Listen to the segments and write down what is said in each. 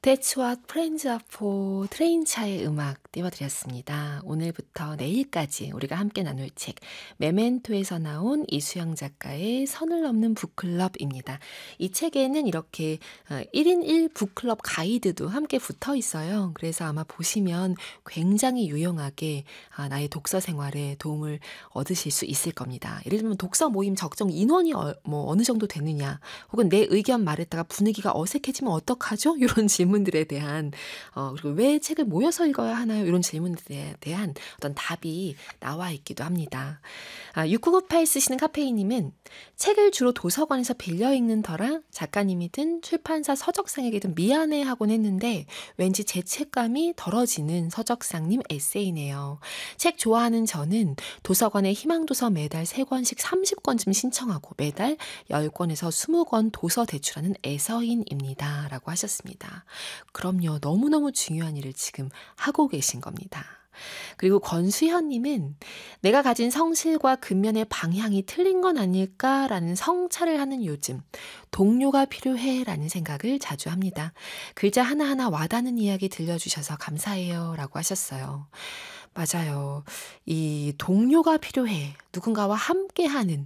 That's what friends are for. 트레인차의 음악 띄워드렸습니다. 오늘부터 내일까지 우리가 함께 나눌 책 메멘토에서 나온 이수영 작가의 선을 넘는 북클럽입니다. 이 책에는 이렇게 1인 1 북클럽 가이드도 함께 붙어 있어요. 그래서 아마 보시면 굉장히 유용하게 나의 독서 생활에 도움을 얻으실 수 있을 겁니다. 예를 들면 독서 모임 적정 인원이 어느 정도 되느냐, 혹은 내 의견 말했다가 분위기가 어색해지면 어떡하죠? 이런 질문들에 대한 그리고 왜 책을 모여서 읽어야 하나요? 이런 질문들에 대한 어떤 답이 나와 있기도 합니다. 6998 쓰시는 카페이님은 책을 주로 도서관에서 빌려 읽는 터라 작가님이든 출판사 서적상에게든 미안해하곤 했는데 왠지 죄책감이 덜어지는 서적상님 에세이네요. 책 좋아하는 저는 도서관에 희망도서 매달 3권씩 30권쯤 신청하고 매달 10권에서 20권 도서 대출하는 애서인입니다. 라고 하셨습니다. 그럼요. 너무너무 중요한 일을 지금 하고 계신 겁니다. 그리고 권수현님은 내가 가진 성실과 근면의 방향이 틀린 건 아닐까라는 성찰을 하는 요즘 동료가 필요해 라는 생각을 자주 합니다. 글자 하나하나 와닿는 이야기 들려주셔서 감사해요 라고 하셨어요. 맞아요. 이 동료가 필요해. 누군가와 함께하는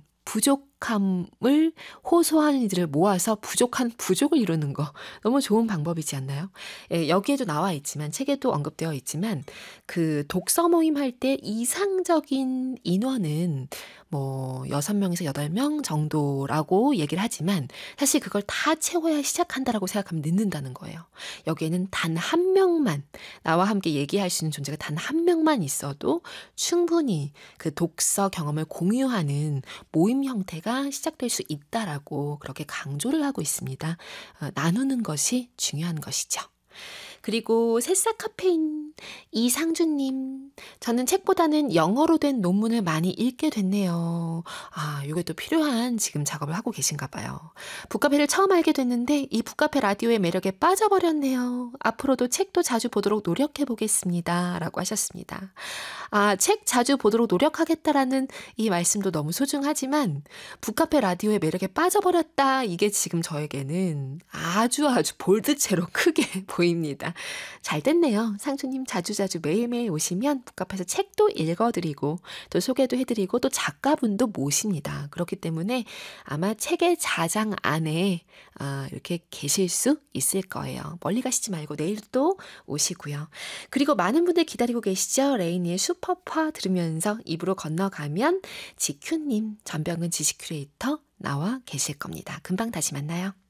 부족함을 호소하는 이들을 모아서 부족한 부족을 이루는 거 너무 좋은 방법이지 않나요? 예, 여기에도 나와 있지만 책에도 언급되어 있지만 그 독서 모임 할 때 이상적인 인원은 뭐 6명에서 8명 정도라고 얘기를 하지만 사실 그걸 다 채워야 시작한다라고 생각하면 늦는다는 거예요. 여기에는 단 한 명만 나와 함께 얘기할 수 있는 존재가 단 한 명만 있어도 충분히 그 독서 경험을 공유하는 모임 형태가 시작될 수 있다라고 그렇게 강조를 하고 있습니다. 나누는 것이 중요한 것이죠. 그리고 새싹 카페인 이상준님, 저는 책보다는 영어로 된 논문을 많이 읽게 됐네요. 이게 또 필요한 지금 작업을 하고 계신가 봐요. 북카페를 처음 알게 됐는데 이 북카페 라디오의 매력에 빠져버렸네요. 앞으로도 책도 자주 보도록 노력해 보겠습니다. 라고 하셨습니다. 책 자주 보도록 노력하겠다라는 이 말씀도 너무 소중하지만 북카페 라디오의 매력에 빠져버렸다. 이게 지금 저에게는 아주 볼드체로 크게 보입니다. 잘 됐네요. 상주님 자주자주 매일매일 오시면 북카페에서 책도 읽어드리고 또 소개도 해드리고 또 작가분도 모십니다. 그렇기 때문에 아마 책의 자장 안에 이렇게 계실 수 있을 거예요. 멀리 가시지 말고 내일 또 오시고요. 그리고 많은 분들 기다리고 계시죠? 레이니의 슈퍼파 들으면서 입으로 건너가면 지큐님, 전병근 지식 큐레이터 나와 계실 겁니다. 금방 다시 만나요.